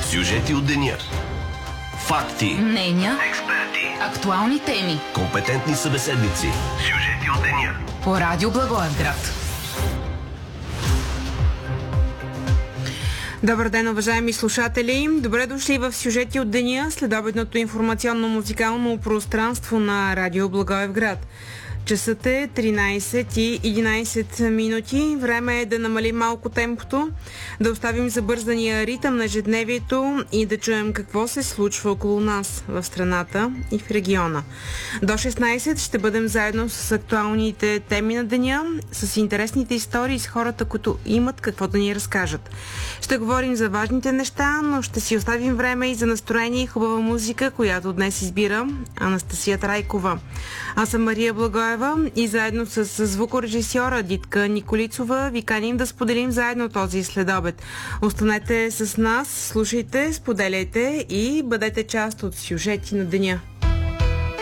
Сюжети от деня. Факти. Мнения. Експерти. Актуални теми. Компетентни събеседници. Сюжети от деня. По Радио Благоевград. Добър ден, уважаеми слушатели! Добре дошли в Сюжети от деня, следобедното информационно-музикално пространство на Радио Благоевград. Часът е 13:11 минути. Време е да намалим малко темпото, да оставим забързания ритъм на ежедневието и да чуем какво се случва около нас, в страната и в региона. До 16 ще бъдем заедно с актуалните теми на деня, с интересните истории, с хората, които имат какво да ни разкажат. Ще говорим за важните неща, но ще си оставим време и за настроение и хубава музика, която днес избира Анастасия Трайкова. Аз съм Мария Благоева и заедно с звукорежисьора Дитка Николицова ви каним да споделим заедно този следобед. Останете с нас, слушайте, споделяйте и бъдете част от Сюжети на деня.